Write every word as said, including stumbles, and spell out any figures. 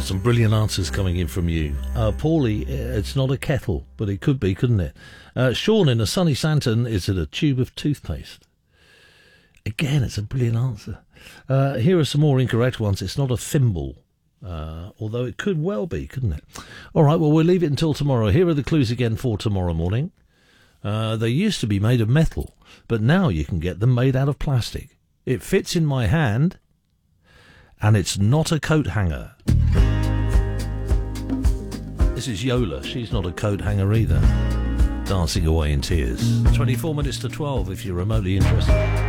some brilliant answers coming in from you. Uh, Paulie, it's not a kettle, but it could be, couldn't it? Uh, Sean, in a sunny Santon, is it a tube of toothpaste? Again, it's a brilliant answer. Uh, here are some more incorrect ones. It's not a thimble, uh, although it could well be, couldn't it? All right, well, we'll leave it until tomorrow. Here are the clues again for tomorrow morning. Uh, they used to be made of metal, but now you can get them made out of plastic. It fits in my hand, and it's not a coat hanger. This is Yola. She's not a coat hanger either. Dancing away in tears. twenty-four minutes to twelve if you're remotely interested.